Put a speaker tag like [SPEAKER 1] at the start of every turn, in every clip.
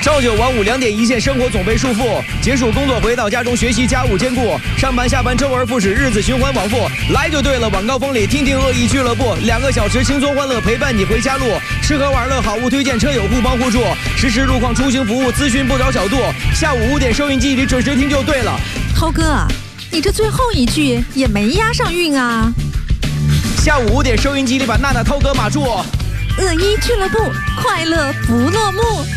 [SPEAKER 1] 朝九晚五2点一线，生活总被束缚。结束工作回到家中，学习家务兼顾，上班下班周而复始，日子循环往复。来就对了，晚高峰里听听恶意俱乐部，2个小时轻松欢乐陪伴你回家路，吃喝玩乐好物推荐，车友互帮互助，实时路况出行服务，咨询不着小度。下午5点收音机里准时听就对了。
[SPEAKER 2] 涛哥，你这最后一句也没押上韵啊。
[SPEAKER 1] 下午5点收音机里把娜娜、涛哥码住。
[SPEAKER 2] 恶意俱乐部，快乐不落幕。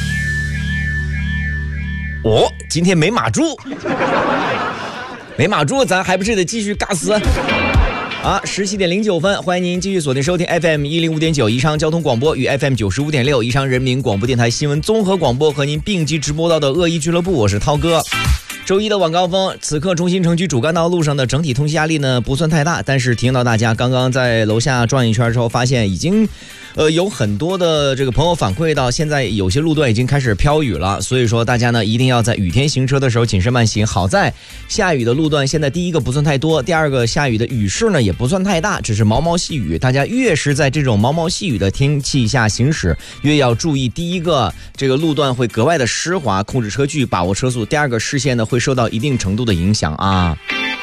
[SPEAKER 1] 哦，今天没码住，没码住，咱还不是得继续尬死啊！17点09分，欢迎您继续锁定收听 FM 105.9宜昌交通广播与 FM 95.6宜昌人民广播电台新闻综合广播，和您并机直播到的恶意俱乐部，我是涛哥。周一的晚高峰，此刻中心城区主干道路上的整体通行压力呢不算太大，但是提醒到大家，刚刚在楼下转一圈之后，发现已经有很多的这个朋友反馈到，现在有些路段已经开始飘雨了，所以说大家呢一定要在雨天行车的时候谨慎慢行。好在下雨的路段现在第一个不算太多，第二个下雨的雨势呢也不算太大，只是毛毛细雨。大家越是在这种毛毛细雨的天气下行驶，越要注意，第一个这个路段会格外的湿滑，控制车距，把握车速；第二个视线呢会受到一定程度的影响啊。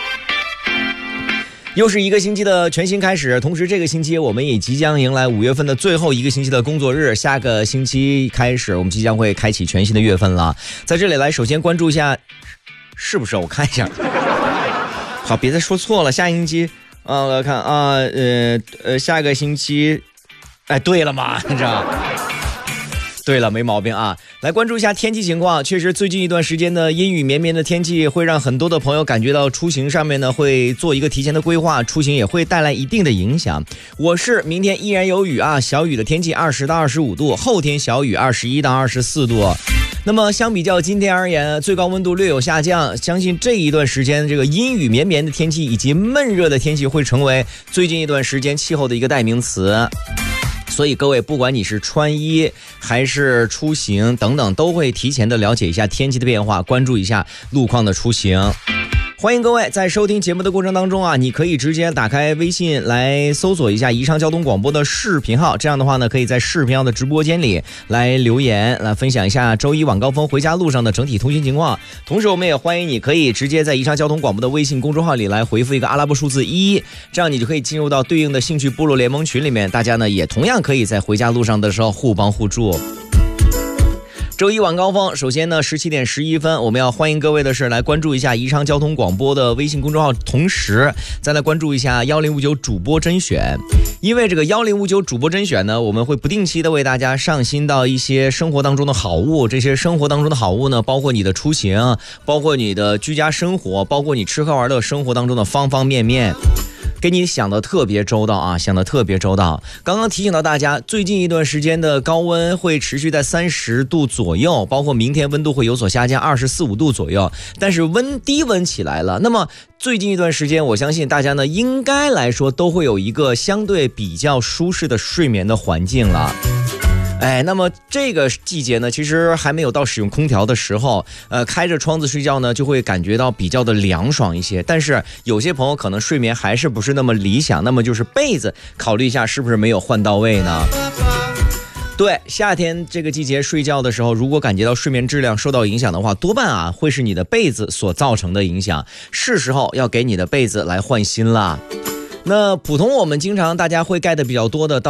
[SPEAKER 1] 又是一个星期的全新开始，同时这个星期我们也即将迎来5月份的最后一个星期的工作日，下个星期开始我们即将会开启全新的月份了。在这里来首先关注一下，是不是我看一下，好，别再说错了，下星期我来看啊，下个星期，哎，对了嘛，你知道。对了，没毛病啊！来关注一下天气情况。确实，最近一段时间的阴雨绵绵的天气，会让很多的朋友感觉到出行上面呢会做一个提前的规划，出行也会带来一定的影响。我市明天依然有雨啊，小雨的天气20到25度，后天小雨21到24度。那么相比较今天而言，最高温度略有下降，相信这一段时间这个阴雨绵绵的天气以及闷热的天气会成为最近一段时间气候的一个代名词。所以各位，不管你是穿衣还是出行等等，都会提前的了解一下天气的变化，关注一下路况的出行。欢迎各位在收听节目的过程当中啊，你可以直接打开微信来搜索一下宜昌交通广播的视频号，这样的话呢，可以在视频号的直播间里来留言，来分享一下周一晚高峰回家路上的整体通行情况。同时我们也欢迎你可以直接在宜昌交通广播的微信公众号里来回复一个阿拉伯数字1，这样你就可以进入到对应的兴趣部落联盟群里面，大家呢也同样可以在回家路上的时候互帮互助。周一晚高峰，首先呢17点11分，我们要欢迎各位的是来关注一下宜昌交通广播的微信公众号，同时再来关注一下1059主播甄选。因为这个1059主播甄选呢，我们会不定期的为大家上新到一些生活当中的好物，这些生活当中的好物呢，包括你的出行，包括你的居家生活，包括你吃喝玩乐生活当中的方方面面。给你想的特别周到啊，想的特别周到。刚刚提醒到大家，最近一段时间的高温会持续在30度左右，包括明天温度会有所下降，24、25度左右。但是低温起来了，那么最近一段时间，我相信大家呢应该来说都会有一个相对比较舒适的睡眠的环境了。哎，那么这个季节呢，其实还没有到使用空调的时候，开着窗子睡觉呢，就会感觉到比较的凉爽一些。但是有些朋友可能睡眠还是不是那么理想，那么就是被子，考虑一下是不是没有换到位呢？对，夏天这个季节睡觉的时候，如果感觉到睡眠质量受到影响的话，多半啊会是你的被子所造成的影响，是时候要给你的被子来换新了。那普通我们经常大家会盖的比较多的